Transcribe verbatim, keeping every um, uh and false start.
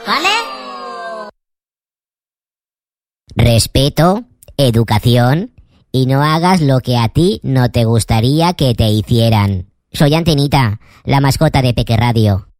¿Vale? Respeto, educación y no hagas lo que a ti no te gustaría que te hicieran. Soy Antenita, la mascota de Peque Radio.